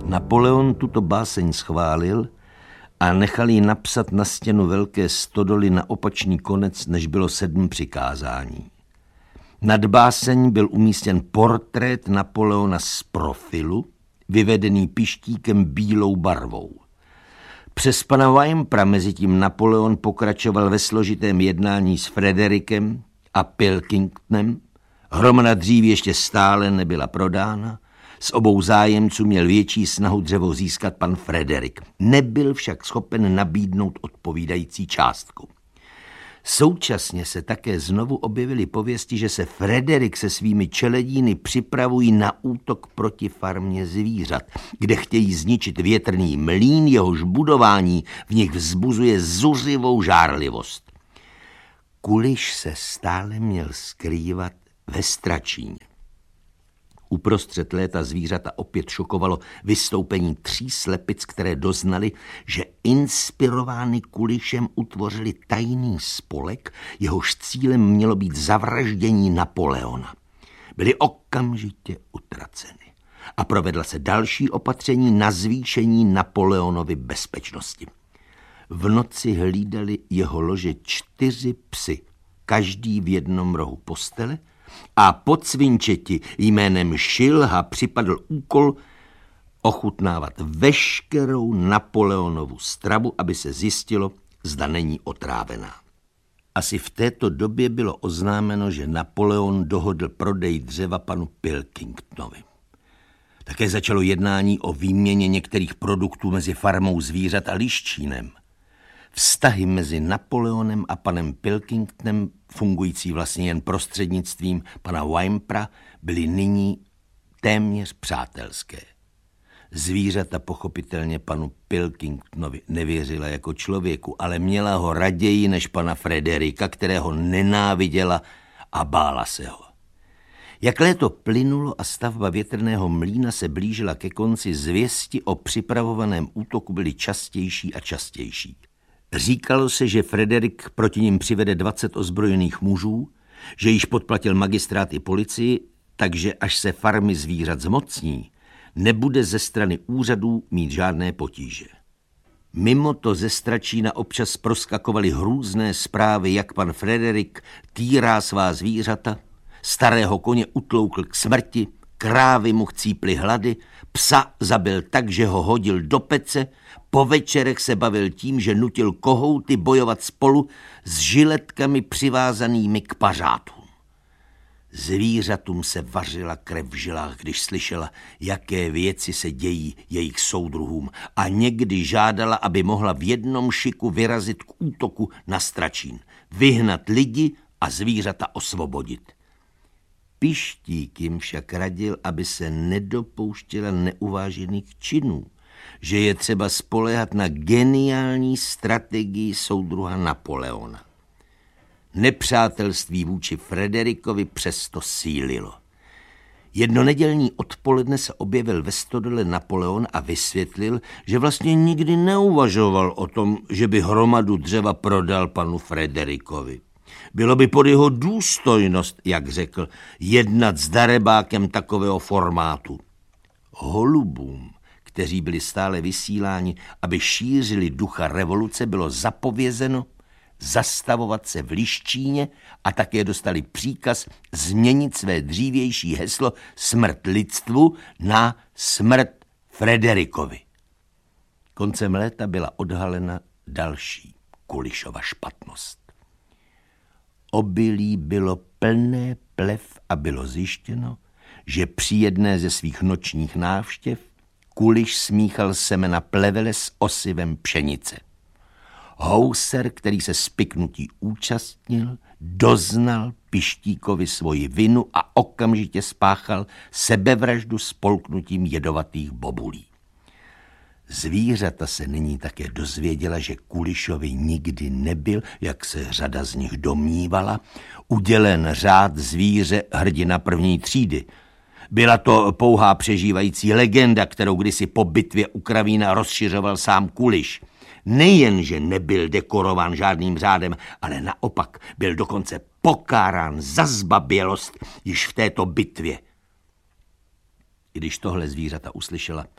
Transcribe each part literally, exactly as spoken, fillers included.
Napoleon tuto báseň schválil a nechal ji napsat na stěnu velké stodoly na opačný konec, než bylo sedm přikázání. Nad báseň byl umístěn portrét Napoleona z profilu, vyvedený pištíkem bílou barvou. Přes pana Waimpra mezitím Napoleon pokračoval ve složitém jednání s Frederikem a Pilkingtonem. Hromada dříví ještě stále nebyla prodána. Z obou zájemců měl větší snahu dřevo získat pan Frederik. Nebyl však schopen nabídnout odpovídající částku. Současně se také znovu objevily pověsti, že se Frederik se svými čeledíny připravují na útok proti farmě zvířat, kde chtějí zničit větrný mlýn, jehož budování v nich vzbuzuje zuřivou žárlivost. Kuliš se stále měl skrývat ve Stračíně. Uprostřed léta zvířata opět šokovalo vystoupení tří slepic, které doznali, že inspirovány Kulišem utvořili tajný spolek, jehož cílem mělo být zavraždění Napoleona. Byly okamžitě utraceny a provedla se další opatření na zvýšení Napoleonovy bezpečnosti. V noci hlídali jeho lože čtyři psy, každý v jednom rohu postele, a pod svinčeti jménem Šilha připadl úkol ochutnávat veškerou Napoleonovu stravu, aby se zjistilo, zda není otrávená. Asi v této době bylo oznámeno, že Napoleon dohodl prodej dřeva panu Pilkingtonovi. Také začalo jednání o výměně některých produktů mezi farmou zvířat a Liščínem. Vztahy mezi Napoleonem a panem Pilkingtonem, fungující vlastně jen prostřednictvím pana Waimpra, byly nyní téměř přátelské. Zvířata pochopitelně panu Pilkingtonovi nevěřila jako člověku, ale měla ho raději než pana Frederika, kterého nenáviděla a bála se ho. Jak léto plynulo a stavba větrného mlýna se blížila ke konci, zvěsti o připravovaném útoku byly častější a častější. Říkalo se, že Frederik proti nim přivede dvacet ozbrojených mužů, že již podplatil magistrát i policii, takže až se farmy zvířat zmocní, nebude ze strany úřadů mít žádné potíže. Mimo to ze Stračína občas proskakovaly hrůzné zprávy, jak pan Frederik týrá svá zvířata, starého koně utloukl k smrti, krávy mu chcíply hlady, psa zabil tak, že ho hodil do pece, po večerech se bavil tím, že nutil kohouty bojovat spolu s žiletkami přivázanými k pařátům. Zvířatům se vařila krev v žilách, když slyšela, jaké věci se dějí jejich soudruhům, a někdy žádala, aby mohla v jednom šiku vyrazit k útoku na Stračín, vyhnat lidi a zvířata osvobodit. Pištík jim však radil, aby se nedopouštěla neuvážených činů, že je třeba spoléhat na geniální strategii soudruha Napoleona. Nepřátelství vůči Frederikovi přesto sílilo. Jedno nedělní odpoledne se objevil ve stodole Napoleon a vysvětlil, že vlastně nikdy neuvažoval o tom, že by hromadu dřeva prodal panu Frederikovi. Bylo by pod jeho důstojnost, jak řekl, jednat s darebákem takového formátu. Holubům, kteří byli stále vysíláni, aby šířili ducha revoluce, bylo zapovězeno zastavovat se v Liščíně a také dostali příkaz změnit své dřívější heslo smrt lidstvu na smrt Frederikovi. Koncem léta byla odhalena další Kulišova špatnost. Obilí bylo plné plev a bylo zjištěno, že při jedné ze svých nočních návštěv Kuliš smíchal semena plevele s osivem pšenice. Houser, který se spiknutí účastnil, doznal Pištíkovi svoji vinu a okamžitě spáchal sebevraždu spolknutím jedovatých bobulí. Zvířata se nyní také dozvěděla, že Kulišovi nikdy nebyl, jak se řada z nich domnívala, udělen řád zvíře hrdina první třídy. Byla to pouhá přežívající legenda, kterou kdysi po bitvě u Kravína rozšiřoval sám Kuliš. Nejenže nebyl dekorován žádným řádem, ale naopak byl dokonce pokárán za zbabělost již v této bitvě. Když tohle zvířata uslyšela,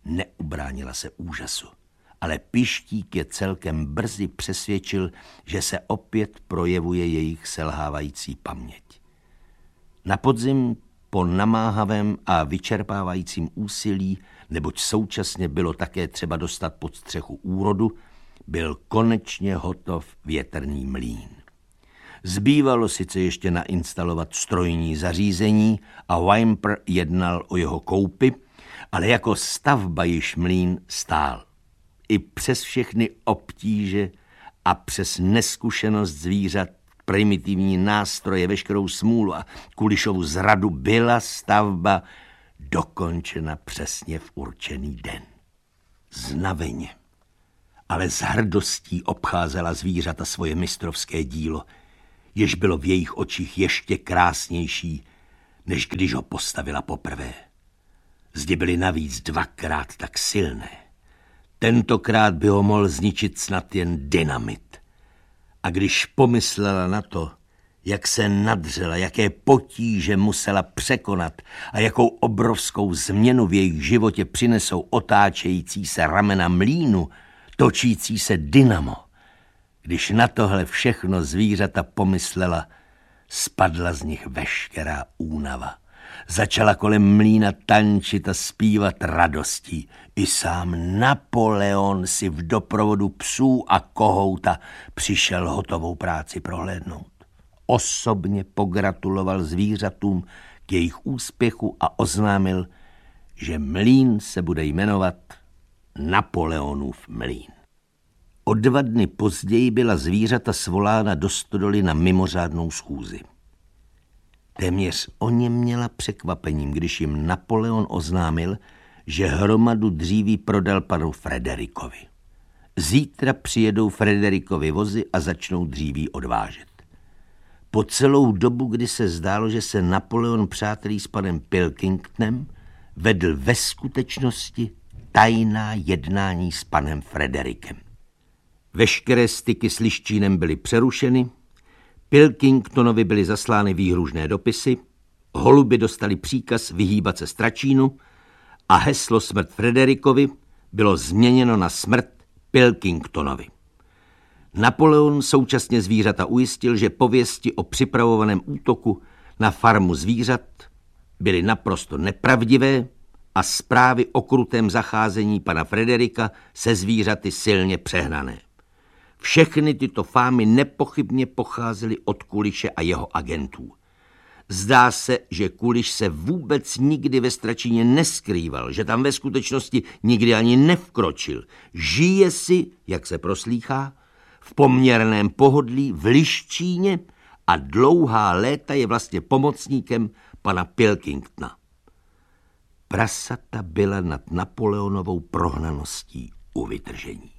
Neubránila se úžasu, ale Pištík je celkem brzy přesvědčil, že se opět projevuje jejich selhávající paměť. Na podzim po namáhavém a vyčerpávajícím úsilí, neboť současně bylo také třeba dostat pod střechu úrodu, byl konečně hotov větrný mlýn. Zbývalo sice ještě nainstalovat strojní zařízení a Whymper jednal o jeho koupi, ale jako stavba již mlýn stál. I přes všechny obtíže a přes neskušenost zvířat, primitivní nástroje, veškerou smůlu a Kulišovu zradu byla stavba dokončena přesně v určený den. Znaveně, ale s hrdostí obcházela zvířata svoje mistrovské dílo, jež bylo v jejich očích ještě krásnější, než když ho postavila poprvé. Zde byly navíc dvakrát tak silné. Tentokrát by ho mohl zničit snad jen dynamit. A když pomyslela na to, jak se nadřela, jaké potíže musela překonat a jakou obrovskou změnu v jejich životě přinesou otáčející se ramena mlýnu, točící se dynamo, když na tohle všechno zvířata pomyslela, spadla z nich veškerá únava. Začala kolem mlýna tančit a zpívat radostí. I sám Napoleon si v doprovodu psů a kohouta přišel hotovou práci prohlédnout. Osobně pogratuloval zvířatům k jejich úspěchu a oznámil, že mlýn se bude jmenovat Napoleonův mlýn. O dva dny později byla zvířata svolána do stodoly na mimořádnou schůzi. Téměř oněměla překvapením, když jim Napoleon oznámil, že hromadu dříví prodal panu Frederikovi. Zítra přijedou Frederikovi vozy a začnou dříví odvážet. Po celou dobu, kdy se zdálo, že se Napoleon přátelí s panem Pilkingtonem, vedl ve skutečnosti tajná jednání s panem Frederikem. Veškeré styky s Liščínem byly přerušeny, Pilkingtonovi byly zaslány výhružné dopisy, holuby dostali příkaz vyhýbat se Stračínu a heslo smrt Frederikovi bylo změněno na smrt Pilkingtonovi. Napoleon současně zvířata ujistil, že pověsti o připravovaném útoku na farmu zvířat byly naprosto nepravdivé a zprávy o krutém zacházení pana Frederika se zvířaty silně přehnané. Všechny tyto fámy nepochybně pocházely od Kuliše a jeho agentů. Zdá se, že Kuliš se vůbec nikdy ve Stračíně neskrýval, že tam ve skutečnosti nikdy ani nevkročil. Žije si, jak se proslýchá, v poměrném pohodlí v Liščíně a dlouhá léta je vlastně pomocníkem pana Pilkingtona. Prasata byla nad Napoleonovou prohnaností u vytržení.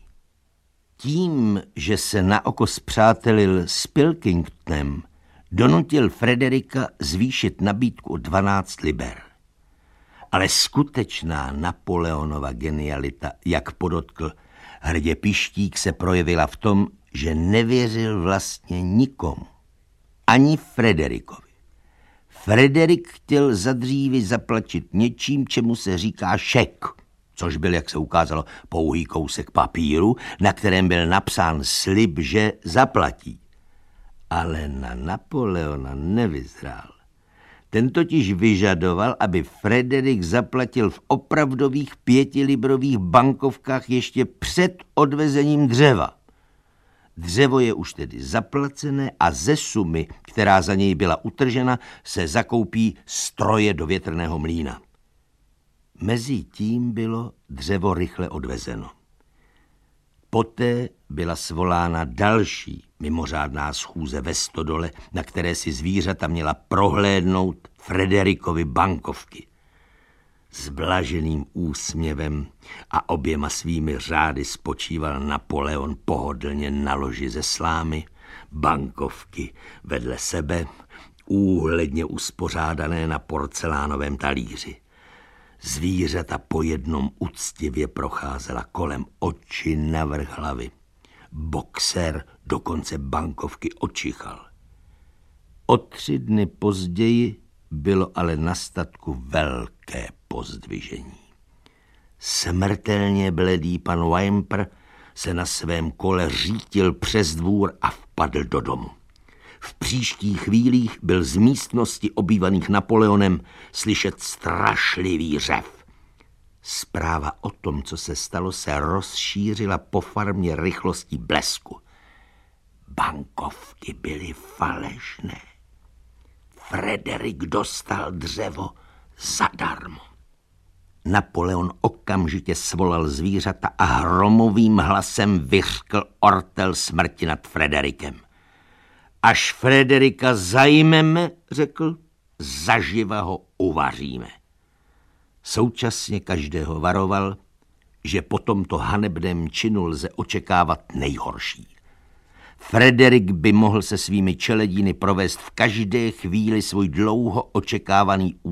Tím, že se na oko spřátelil s Pilkingtonem, donutil Frederika zvýšit nabídku o dvanáct liber. Ale skutečná Napoleonova genialita, jak podotkl hrdě Pištík, se projevila v tom, že nevěřil vlastně nikomu, ani Frederikovi. Frederik chtěl za dříví zaplatit něčím, čemu se říká šek, což byl, jak se ukázalo, pouhý kousek papíru, na kterém byl napsán slib, že zaplatí. Ale na Napoleona nevyzrál. Ten totiž vyžadoval, aby Frederik zaplatil v opravdových pětilibrových bankovkách ještě před odvezením dřeva. Dřevo je už tedy zaplacené a ze sumy, která za něj byla utržena, se zakoupí stroje do větrného mlýna. Mezitím bylo dřevo rychle odvezeno. Poté byla svolána další mimořádná schůze ve stodole, na které si zvířata měla prohlédnout Frederikovi bankovky. S blaženým úsměvem a oběma svými řády spočíval Napoleon pohodlně na loži ze slámy, bankovky vedle sebe, úhledně uspořádané na porcelánovém talíři. Zvířata po jednom uctivě procházela kolem, oči navrch hlavy. Boxer dokonce bankovky očichal. O tři dny později bylo ale na statku velké pozdvižení. Smrtelně bledý pan Whymper se na svém kole řítil přes dvůr a vpadl do domu. V příštích chvílích byl z místnosti obývaných Napoleonem slyšet strašlivý řev. Zpráva o tom, co se stalo, se rozšířila po farmě rychlostí blesku. Bankovky byly falešné. Frederik dostal dřevo zadarmo. Napoleon okamžitě svolal zvířata a hromovým hlasem vyřkl ortel smrti nad Frederikem. Až Frederika zajmeme, řekl, zaživa ho uvaříme. Současně každého varoval, že po tomto hanebném činu lze očekávat nejhorší. Frederik by mohl se svými čeledíny provést v každé chvíli svůj dlouho očekávaný